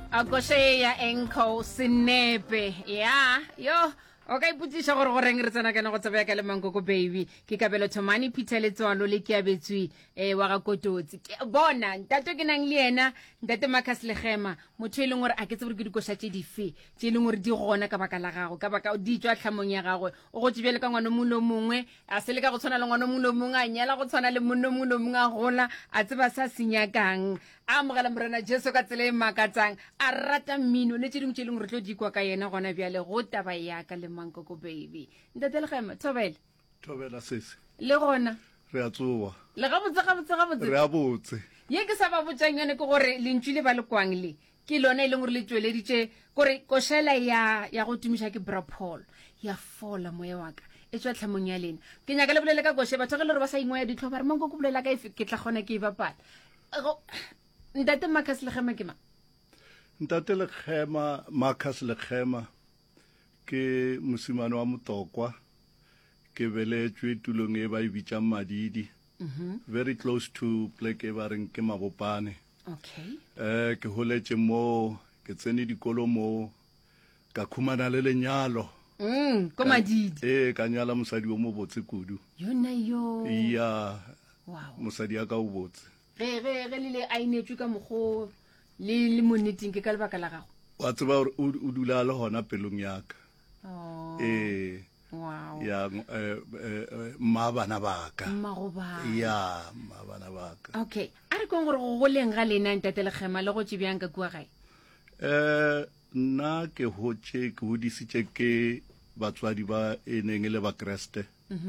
Akosheya enko sinepe. Ya, yo. Okay, putisha gore go reng re tsena kana go tsabaya ka le mangoko baby. Ke kabelo Thomani Phitheletswalo le ke abetswi wa ga Kototsi. Bona, ntato ke nang le yena, ntate Marcus Legema, motho eleng gore a ke tsebore ke dikosha tse dife, tse eleng gore di gona ka baka la gago, ka baka di tswa tlhamong ya gago. O go tsibele ka ngwana mongwe mongwe, a se le ka go tshwana le ngwana mongwe mongwe a nyala go tshwana le monna mongwe mongwe a gola, a tseba sa senyakang. A mogala morena Jesu ka tsele makatsang, a rata mmino le tse dingwe tse eleng gore tlo di kwa ka yena gona bjale go taba ya ka le Mankoko baby. Ntate Legema, Thobela sese. Le gona Re a tsoa. le gabotse Re a botse. ye ke sa ba botsang yone ke gore lentswe le ba le kwang le ke lona e leng gore le tsweleditse gore koshela ya go tumisha ke Bra Paul ya fola moya wa ka e tswa tlhamong ya lena ke nyaka le bolele ka koshe batho ge le re ba sa ingwa ya ditlho ba re Mankoko bolela ka ke tla gona ke e bapala ntate Marcus Legema ke ma Ntate Legema, Marcus Legema ke mosimane wa Motokwa ke beletswe tulong e ba e bitsang Madidi. Very close to plek e ba reng ke Mabopane. Okay. Ke holetse mo ke tsene dikolo mo ka khumana le lenyalo. Ko Madidi. Ka nyala mosadi o mo botse kudu. Yona yo. Iya. Wow. Mosadi ya ka o botse. Ge le a inetswe ka mogo le monneting ke ka lebaka la gago. Wa tseba o dula le hona pelong ya ka. Oh. Wow. Ya mabana baka. Magoba. Ya mabana baka. Okay. A re kong gore go goleng ga lena Ntate Legema le go tsebjang ka kua gae. Nna ke hotse ke hodisitse ke batswadi ba eneng le ba Kriste.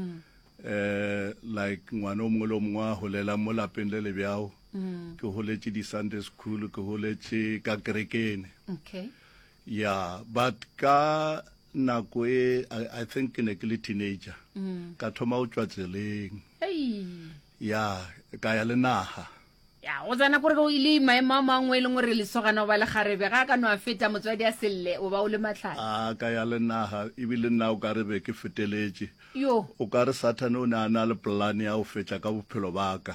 Like ngwana o mongwe le o mongwe a holela mo lapeng le le bjao. Ke holetse di Sunday school, ke holetse ka kerekene. Okay. Yeah, but ka nako e I think ke ne ke le teenager. Ka thoma o tswa tseleng. Hey. Ya ka ya le naha. Ya o tsana gore go ile maema mangwe le ngore le sogana ba le garebe ga ka no a feta motswadi a selle o ba o le matlhala. Ka ya le naha ibile nna o ka re be ke feteletse. Yo. O ka re Satan o na le plan ya o fetsa ka bophelo ba ka.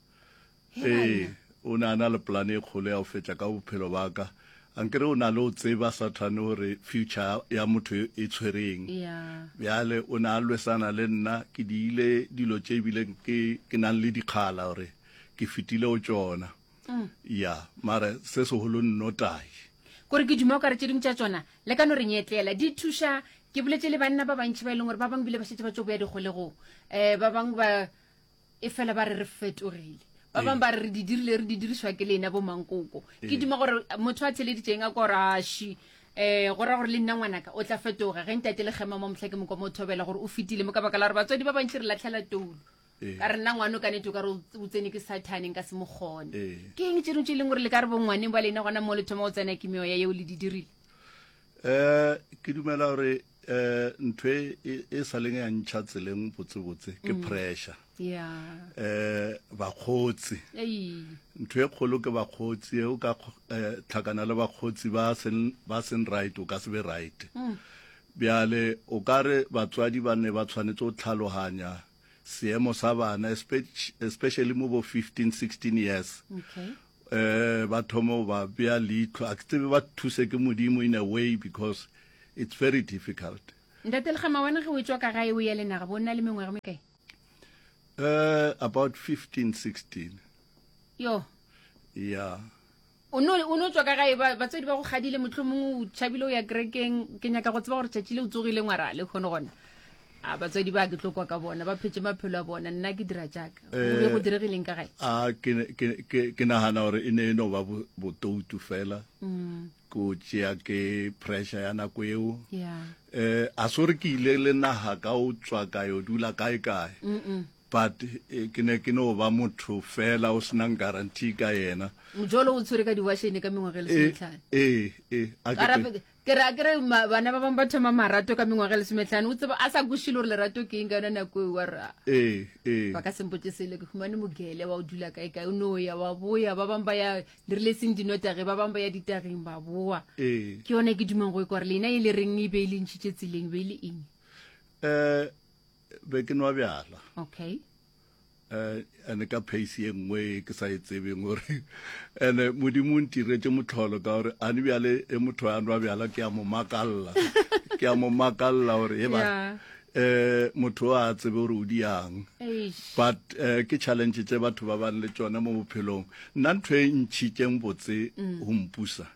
O na le plan e kgolo ya o fetsa ka bophelo ba ka. Ankere o na le o tseba Satan hore future ya motho e tshwereng. Yeah. Bjale o na lwesana le nna ke di ile dilo tse bile ke nang le dikgala hore ke fitile o tsona. Ya mara se se holo nnotai. Gore ke dimo ka re tse dingwe tsa tsona le ka no re nyetlela di thusha ke boletse le banna ba bantši ba e leng gore ba bang bile ba setse ba tso boya dikgolego ba bang ba e fela ba re fetogile ba bang ba re di dirile re di diriswa ke lena bo Mankoko ke dimo gore motho a theleditseng a gore ashi gore gore le nna ngwanaka o tla fetoga ge Ntate Legema mo motlhake mo mo thobela gore o fitile mo ka baka la re batswadi ba bantši re latlhela toulo ka re nna ngwana o ka nete o ka re o tsene ke Sathaneng ka se mo gone ke eng tse dingwe tse e leng gore le ka re bongwaneng ba lena gona mo le thoma o tsena ke meoya yeo le di dirile ke dumela gore ntho e sa leng ya ntšha tseleng botsebotse ke pressure. Yeah. Bakgotsi ntho e kgolo ke bakgotsi o ka tlhakana le bakgotsi ba sen right o ka se be right. Bjale o ka re batswadi ba ne ba tshwanetse o tlhalohanya seemo sa bana especially mo bo 15-16 years. Okay. Ba thomo ba bea leitho a tsebe ba thuse ke modimo in a way because it's very difficult. Ntate Legema wena ge o tswa ka gae o ya lenaga bo nna le mengwe me kae about 15-16. Yo. Yeah. O no tswa ka gae batswadi ba go gadile motlhomong o tshabile o ya kerekeng ke nyaka go tseba gore tšatši le o tsogile ngwara le kgone gona batswadi ba ke tlokwa ka bona ba phetse maphelo a bona nna ke dira jaaka go diregileng ka gae ke nagana gore e ne no ba botoutu fela ko tšea ke pressure ya nako eo a sore ke ile le naga ka o tswa ka yo dula kae but ke ne ke no ba motho fela o senang guarantee ka yena mojolo o tshwere ka diwashene ka mengwaga le 15 ke re bana ba bang ba thoma marato ka mengwaga le 15 o tseba a sa gushile gore lerato ke eng ka yona nako wa ra ba ka sempotse sele ke humane mogele wa o dula kae o no ya wa boya ba bang ba ya le relacing dinotage ba bang ba ya ditageng ba boa ke yone ke dumang go ikwa re lena e le reng e be ile ntšhitše tseleng be ile eng be ke no bjala. Okay. ane ka pace e nngwe ke sa e tsebeng gore ene modimo ntiretse motlholo ka gore ane bjale e motho ya nwa bjala ke a mo makalla gore e ba motho a tsebe gore o diang but ke challenge tse batho ba bang le tsona mo bophelong nna ntho e ntšhitšeng botse go mpusa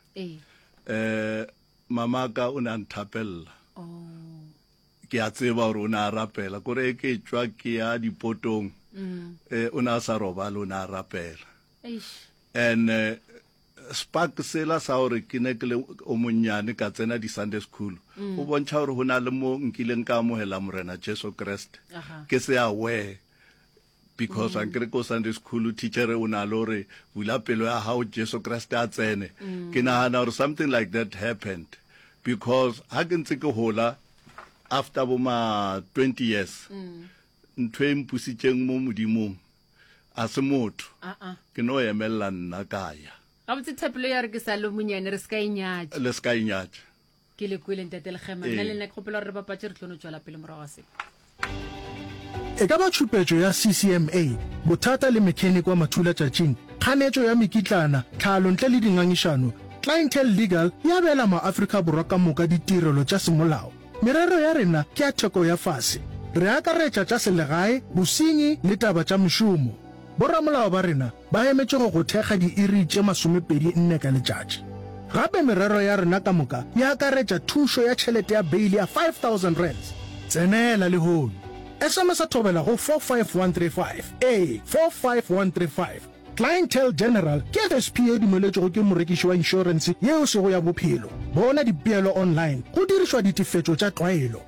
mamaka o ne a nthapella ke a tseba gore o ne a rapela kore ke tswa ke ya dipotong o ne a sa robale o ne a rapela and spark sela sa gore ke ne ke le o monnyane ka tsena di-Sunday school o bontšha gore go na le mo nkileng ka amogela morena Jesu Kreste ke se aware because a kere ko Sunday school teacher o na le gore bula pelo ya gago Jesu Kreste a tsene ke nagana gore something like that happened because ha ke ntse ke gola after boma 20 years ntho e mpusitseng mo modimong a se motho ke no emelela nna kaya ga botse thapelo ya re ke sa le monyane re ska inyatša le ska inyatša ke le kwele ntate Legema nna le nna ke kgopela gore re bapatše re tlono tswela pele morago ga se e ka ba tšhupetšo ya CCMA bothata le mechanic wa mathula tšatšing kganetšo ya mekitlana tlhalo ntle le dingangišano Clientele Legal ya bela maAfrika Borwa ka moka ditirelo tša semolao merero ya rena ke ya theko ya fase re akaretša tša selegae bosenyi le taba tša mešomo borramolao ba rena ba emetše go thekga diiri tše 24 ka letšatši gape merero ya rena ka moka ya akaretša thušo ya tšhelete ya beili ya 5,000 rands tsenela lehono SMS a thobela go 45135 45135 Clientele General ke FSP e dumeletšego ke morekiši wa insurance yeo sego ya bophelo bona dipeelo online go dirišwa ditefetšo tša tlwaelo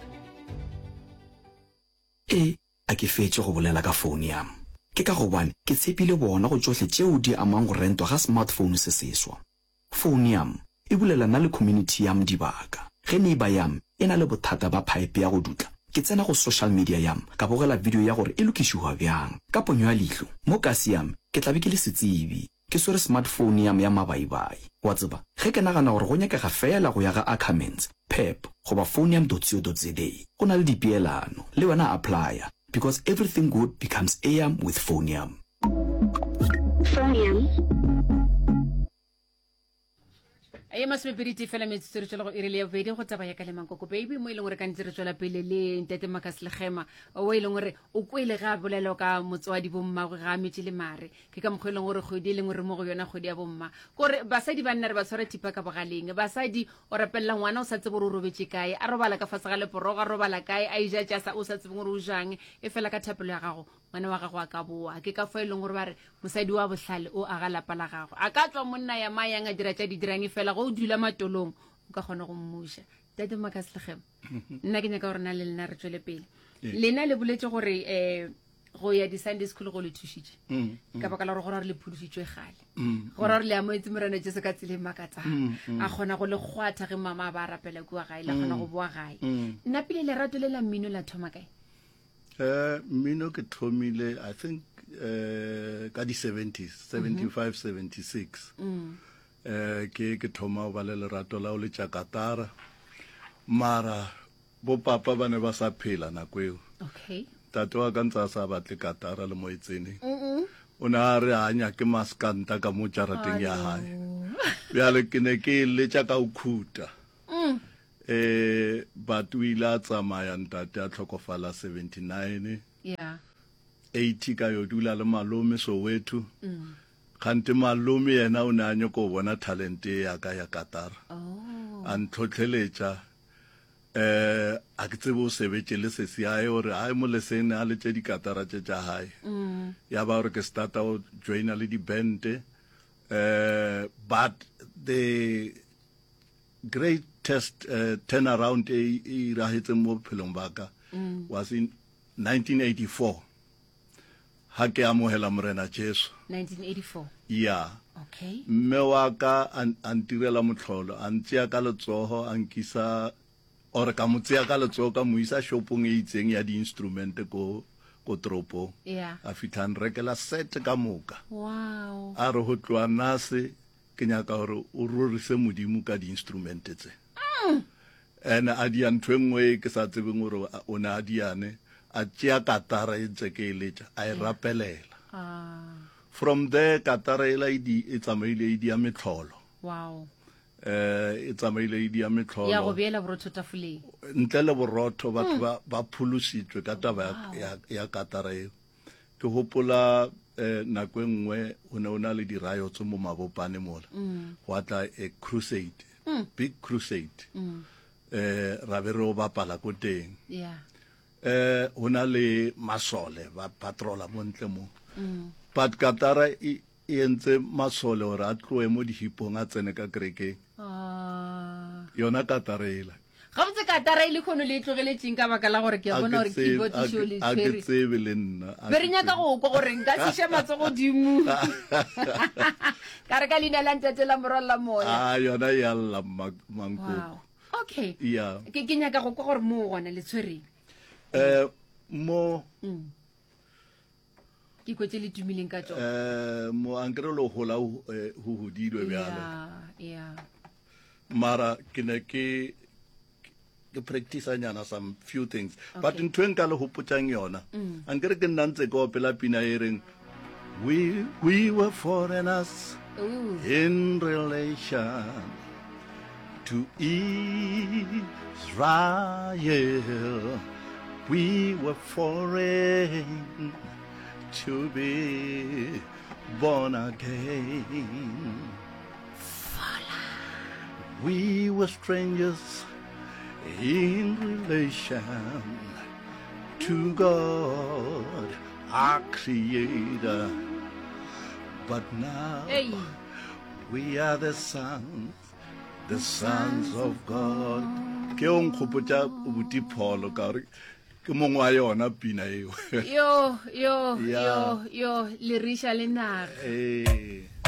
a ke fetse go bolela ka phone ya me ke ka gobane ke tshepile bona go tsohle tšeo di amang go rentwa ga smartphone se seswa phone ya me e bulelana le community ya me dibaka ge neighbor ya me e na le bothata ba pipe ya go dutla ke tsena go social media ya me ka bogela video ya gore e lokišiwa bjang ka ponyo ya leihlo mo kasi ya me ke tlabe ke le setsebi ke swere smartphone ya me ya mabaibai wa tseba ge ke nagana gore go nyakega fela go ya ga Ackermans Pep goba phoneyam.co.za go na le dipeelano le wena applya because everything good becomes AM with Phoneyam. Aye masmepiriti fela metsotso re go irile ya bedi go tsaba ya ka le Mankoko baby mo ile gore ka ntse re tswela pele le ntate Marcus Legema o ile gore o kwele ga bolelo ka motswadi bomma go ga metse le mare ke ka mogweleng gore go di le ngwe re mo go yona go di ya bomma gore basadi ba nna re ba tshwara tipa ka bogaleng basadi o rapella ngwana o sa tsebo re robetse kae a robala ka fatsa ga le poroga robala kae a ija tsa sa o sa tsebo gore o jang e fela ka thapelo ya gago ngwana wa gago a ka boa ke ka foeleng gore ba re mosadi wa bohlale o aga lapa la gago a ka tswa monna ya mayang a dira tša di dirang fela go dula matolong o ka gona go mmusha tate Marcus Legema nna ke nyaka gore na le lena re tswele pele lena le boletse gore go ya di-Sunday school go le thušitše ka baka la gore le phudusitswe gale gore le amoetse morena Jesu ka tsele makatsang a kgona go le kgwatha ge mama ba rapela kua gae la kgona go boa gae nna pele lerato le la mmino la thoma kae mmino ke thomile I think ka di-70s 75 76 ke thoma o ba le lerato la o le tša katara mara bo papa ba ne ba sa phela nako eo tate wa ka ntse a sa batle katara le mo e tseneng o ne a re a nyake maskanta ka mo jarateng ya hae bjale ke ne ke letša ka o khuta but o ile a tsamaya ntate a tlhokofala 79 80 ka yo dula le malome Soweto kante malome yena o ne a nyako bona talente ya ka ya katara a ntlhotlheletša a ke tsebo o sebetse le sesi ae gore ae mo lesene a letse dikatara tše tša hae ya ba gore ke starta o joina le di-band but the greatest turnaround e iragetseng mo bophelong ba ka was in 1984 ha ke amogela morena Jesu 1984 mme wa ka a ntirela motlholo a ntšea ka letsogo a nkisa ore ka motšea ka letsogo ka mo isa shopong e itseng ya di-instrument ko toropong a fitlha nrekela set ka moka a re go tloa nase ke nyaka gore o rorise modimo ka di-instrument tse and a dia ntho engwe ke sa tsebeng gore o ne a diane a tšea katara e ntse ke eletša a e rapelela from there katara ela e tsamaile e dia metlholo wow e tsamaile e dia metlholo ya go beela borotho tafoleng ntle le borotho batho ba pholositswe ka taba ya katara eo ke hopola nako nngwe o ne o na le dirayotso mo mabopane mola go atla a crusade big crusade ra be re o bapala ko teng ho na le masole ba patrola mo ntle mo but katara e entse masole gore a tloe mo dihipong a tsene ka kerekeng yona katara ela ga botse katara ile khono le tlogeletseng ka baka la gore ke bona gore keyboard e sho le a ke tsebe le nna be re nyaka go kwa gore nka sisha matsogo dimu ka re ka lina la ntetela moralla moya yona ya lla mankoko okay yeah ke nyaka go kwa gore mo gona le tshwereng mo ke kwetse le tumileng ka tso mo ankere lo hola ho hodilwe bjale yeah mara ke ne ke practice nyana some few things but ntwe nka le hopotsang yona ankere ke nna ntse go pela pina e reng we were foreigners in relation to Israel. We were foreign to be born again. We were strangers in relation to God, our Creator. But now we are the sons of God. Ke ong khopotsa buti Paul ka re ke mongwa yona pina eo yo le risha le naga